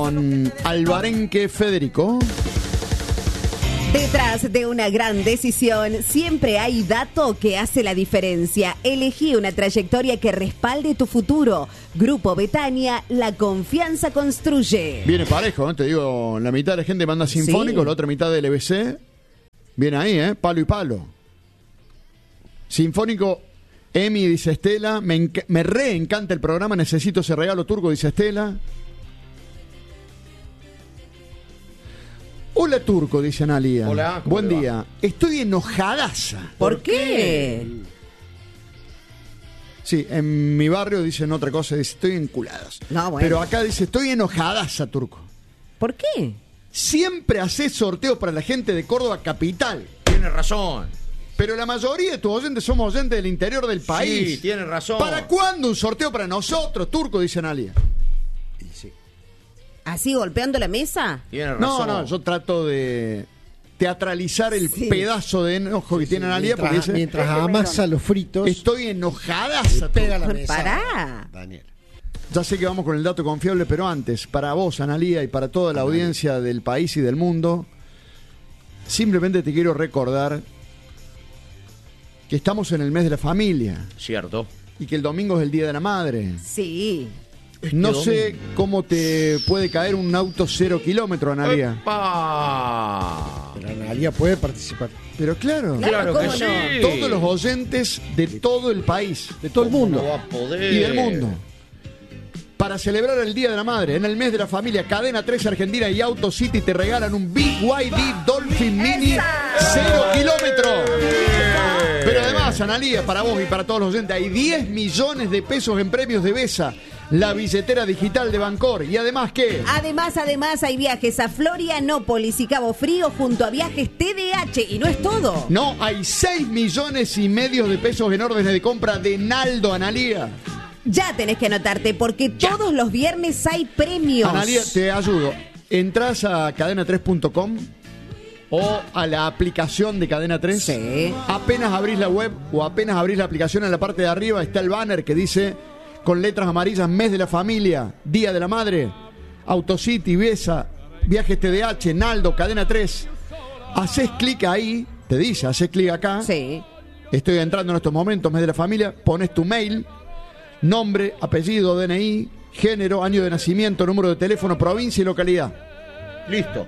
Con Alvarenque Federico. Detrás de una gran decisión siempre hay dato que hace la diferencia. Elegí una trayectoria que respalde tu futuro. Grupo Betania, la confianza construye. Viene parejo, ¿eh? Te digo, la mitad de la gente manda sinfónico, Sí. la otra mitad de LBC. Viene ahí, palo y palo. Sinfónico, Emi, dice Estela. Me re encanta el programa, necesito ese regalo turco, dice Estela. Hola Turco, dice Analia. Hola, ¿cómo buen te va? día. Estoy enojadaza. ¿Por qué? Sí, en mi barrio dicen otra cosa, dice estoy enculadas. No, bueno. Pero acá dice estoy enojadaza, Turco. ¿Por qué? Siempre haces sorteos para la gente de Córdoba capital. Tiene razón. Pero la mayoría de tus oyentes somos oyentes del interior del país. Sí, tiene razón. ¿Para cuándo un sorteo para nosotros, Turco? Dice Analia. ¿Así golpeando la mesa? Tiene No, razón. no, yo trato de teatralizar el Sí. pedazo de enojo que tiene Analia porque dice, Mientras amasa los fritos, estoy enojadaza. pega la Turco. mesa. Pará. Daniel. Ya sé que vamos con el dato confiable, pero antes, para vos, Analia, y para toda la audiencia del país y del mundo, simplemente te quiero recordar que estamos en el mes de la familia Cierto. y que el domingo es el Día de la Madre. Sí. No sé cómo te puede caer un auto 0 kilómetros, Analia. ¡Epa! Pero Analia puede participar. Pero claro, Claro que ¿cómo sí. no? todos los oyentes de todo el país, de todo el No mundo va a poder. y del mundo. Para celebrar el Día de la Madre, en el mes de la familia, Cadena 3 Argentina y Auto City te regalan un BYD Dolphin Mini 0 kilómetros. Pero además, Analia, para vos y para todos los oyentes, hay 10 millones de pesos en premios de Besa, la billetera digital de Bancor. Y además, ¿qué? Además, hay viajes a Florianópolis y Cabo Frío junto a Viajes TDH. Y no es todo. No, hay 6 millones y medio de pesos en órdenes de compra de Naldo, Analia. Ya tenés que anotarte porque todos los viernes hay premios. Analia, te ayudo. Entrás a cadena3.com o a la aplicación de Cadena 3. Sí. Apenas abrís la web o apenas abrís la aplicación, en la parte de arriba está el banner que dice con letras amarillas: Mes de la Familia, Día de la Madre, Autocity, Besa, Viajes TDH, Naldo, Cadena 3. Haces clic ahí, te dice, haces clic acá. Sí. Estoy entrando en estos momentos, Mes de la Familia, pones tu mail, nombre, apellido, DNI, género, año de nacimiento, número de teléfono, provincia y localidad. Listo.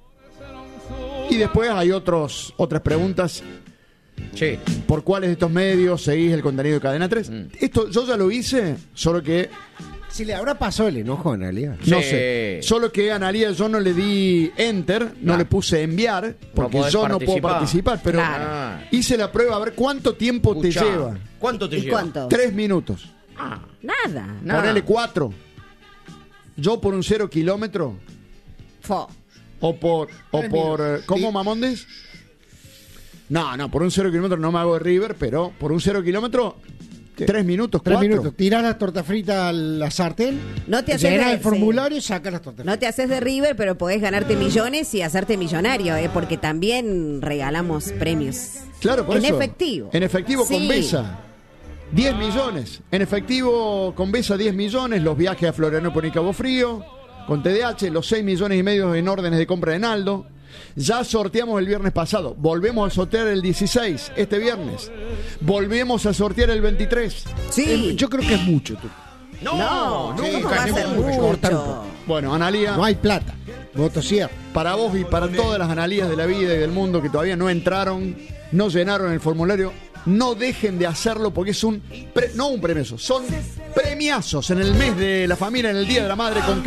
Y después hay otras preguntas. Sí. ¿Por cuáles de estos medios seguís el contenido de Cadena 3? Esto yo ya lo hice, solo que Si le habrá pasado el enojo a Analia. no Sí. sé. Solo que a Analia yo no le di enter, no Ah. le puse enviar, porque podés yo no puedo participar. participar, pero Claro. hice la prueba a ver cuánto tiempo Escuchá, te lleva. ¿Cuánto te ¿Y lleva? cuánto? 3 minutos. Nada. Nada. Ponele 4. Yo por un 0 kilómetro. Fo. O por ¿cómo, Mamondes? No, por un 0 kilómetro no me hago de River, pero por un 0 kilómetro, 3 minutos, 3 4. minutos. Tirás las tortas fritas a la sartén. No te haces Llenás de- el formulario y sacas las tortas No fritas. te haces de River, pero podés ganarte millones y hacerte millonario, porque también regalamos premios. Claro, por En eso. efectivo. En efectivo con Sí. Besa. 10 millones. En efectivo con Besa 10 millones. Los viajes a Florianópolis y Cabo Frío. Con TDH, los 6 millones y medio en órdenes de compra de Naldo. Ya sorteamos el viernes pasado. Volvemos a sortear el 16, este viernes. Volvemos a sortear el 23. Sí. Yo creo que es mucho, tú. No, ¿cómo va a ser nunca. Cortar un mucho? poco. Bueno, Analia, No hay plata. Motosierra. para vos y para todas las Analías de la vida y del mundo que todavía no entraron, no llenaron el formulario, no dejen de hacerlo porque es no un premio, son premiazos en el mes de la familia, en el Día de la Madre con